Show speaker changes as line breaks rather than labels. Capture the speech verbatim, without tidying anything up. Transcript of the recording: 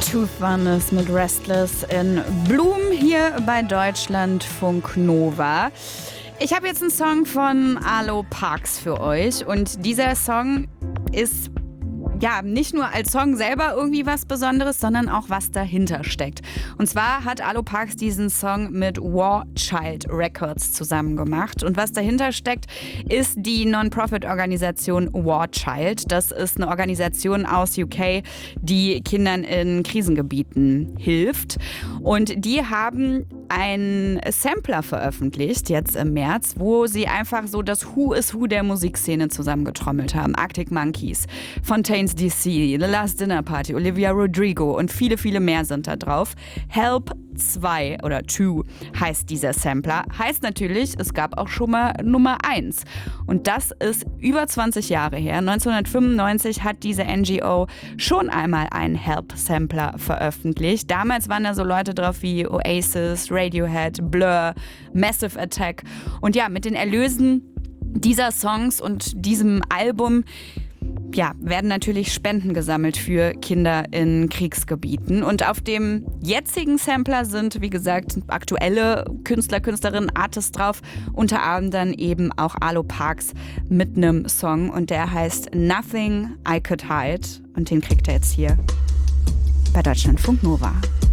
Tooth waren es mit Restless in Bloom hier bei Deutschlandfunk Nova. Ich habe jetzt einen Song von Arlo Parks für euch und dieser Song ist ja nicht nur als Song selber irgendwie was Besonderes, sondern auch was dahinter steckt. Und zwar hat Arlo Parks diesen Song mit War Child Records zusammen gemacht. Und was dahinter steckt, ist die Non-Profit-Organisation War Child. Das ist eine Organisation aus U K, die Kindern in Krisengebieten hilft. Und die haben einen Sampler veröffentlicht, jetzt im März, wo sie einfach so das Who is Who der Musikszene zusammengetrommelt haben. Arctic Monkeys, Fontaines D C, The Last Dinner Party, Olivia Rodrigo und viele, viele mehr sind da drauf. Help zwei oder zwei heißt dieser Sampler. Heißt natürlich, es gab auch schon mal Nummer eins. Und das ist über zwanzig Jahre her. neunzehnhundertfünfundneunzig hat diese N G O schon einmal einen Help-Sampler veröffentlicht. Damals waren da so Leute drauf wie Oasis, Radiohead, Blur, Massive Attack. Und ja, mit den Erlösen dieser Songs und diesem Album ja, werden natürlich Spenden gesammelt für Kinder in Kriegsgebieten. Und auf dem jetzigen Sampler sind, wie gesagt, aktuelle Künstler, Künstlerinnen, Artists drauf. Unter anderem eben auch Arlo Parks mit einem Song. Und der heißt Nothing I Could Hide. Und den kriegt er jetzt hier bei Deutschlandfunk Nova.